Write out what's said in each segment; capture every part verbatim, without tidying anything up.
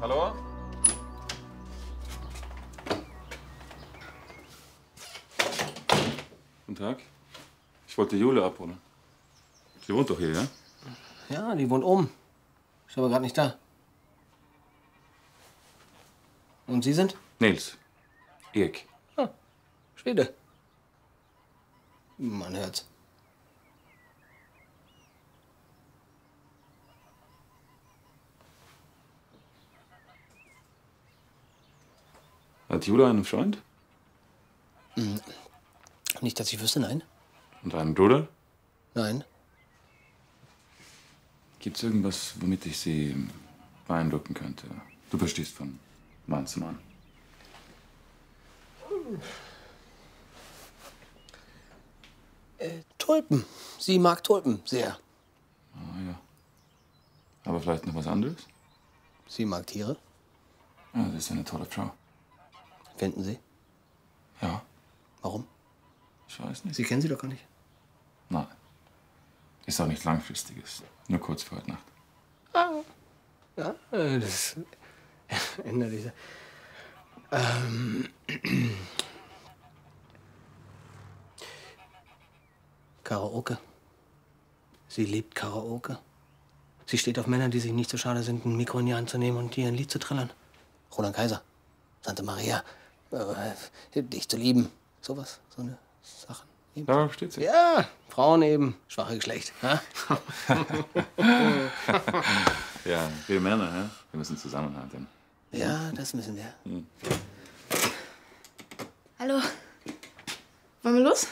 Hallo? Guten Tag. Ich wollte Jule abholen. Sie wohnt doch hier, ja? Ja, die wohnt oben. Ist aber gerade nicht da. Und Sie sind? Nils. Erik. Ah, Schwede. Man hört's. Hat Jule einen Freund? Hm. Nicht, dass ich wüsste, nein. Und einen Bruder? Nein. Gibt's irgendwas, womit ich sie beeindrucken könnte? Du verstehst von Mann zu Mann. Äh, Tulpen. Sie mag Tulpen sehr. Ah, ja. Aber vielleicht noch was anderes? Sie mag Tiere. Ja, das ist eine tolle Frau. Finden Sie? Ja. Warum? Ich weiß nicht. Sie kennen sie doch gar nicht. Nein. Ist auch nicht langfristiges. Nur kurz vor heute Nacht. Ah. Ja, äh, das ändert sich. Ähm. Karaoke. Sie liebt Karaoke. Sie steht auf Männer, die sich nicht so schade sind, ein Mikro in die Hand zu nehmen und ihr ein Lied zu trillern. Roland Kaiser, Santa Maria, äh, dich zu lieben. Sowas, so eine Sachen. Darauf steht sie. Ja, Frauen eben, schwache Geschlecht. Ha? Ja, wir Männer, ja? Wir müssen zusammenhalten. Ja, das müssen wir. Hm. Hallo. Wollen wir los?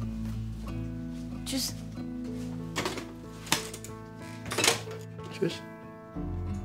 Tschüss. Tschüss.